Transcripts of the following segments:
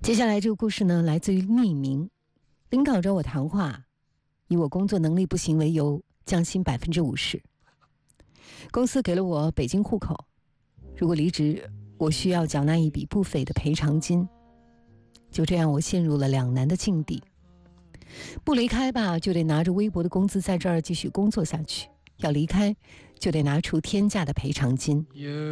接下来这个故事呢，来自于匿名。领导找我谈话，以我工作能力不行为由，降薪50%。公司给了我北京户口，如果离职，我需要缴纳一笔不菲的赔偿金。就这样，我陷入了两难的境地。不离开吧，就得拿着微薄的工资在这儿继续工作下去；要离开，就得拿出天价的赔偿金。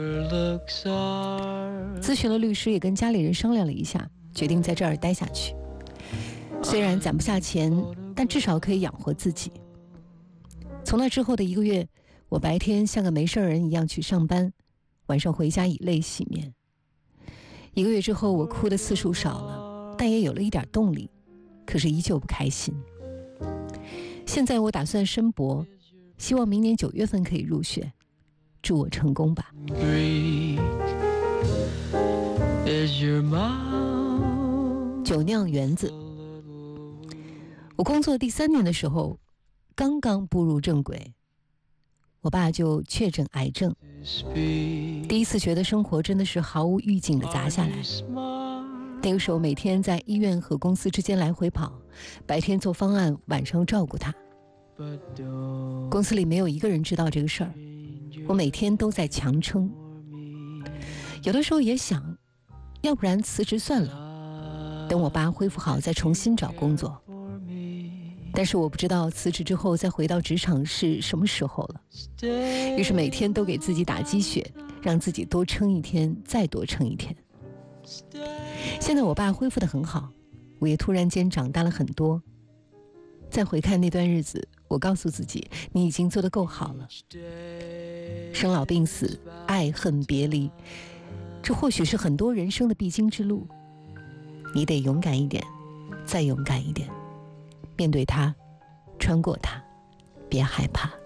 咨询了律师，也跟家里人商量了一下，决定在这儿待下去。虽然攒不下钱，但至少可以养活自己。从那之后的1个月，我白天像个没事人一样去上班，晚上回家以泪洗面。1个月之后，我哭的次数少了，但也有了一点动力，可是依旧不开心。现在我打算申博，希望明年9月份可以入学，祝我成功吧。酒酿园子。我工作第3年的时候，刚刚步入正轨，我爸就确诊癌症。第一次觉得生活真的是毫无预警的砸下来。那个时候每天在医院和公司之间来回跑，白天做方案，晚上照顾他。公司里没有一个人知道这个事儿，我每天都在强撑。有的时候也想，要不然辞职算了，等我爸恢复好再重新找工作。但是我不知道辞职之后再回到职场是什么时候了，于是每天都给自己打鸡血，让自己多撑一天，再多撑一天。现在我爸恢复得很好，我也突然间长大了很多。再回看那段日子，我告诉自己，你已经做得够好了。生老病死，爱恨别离，这或许是很多人生的必经之路。你得勇敢一点，再勇敢一点，面对它，穿过它，别害怕。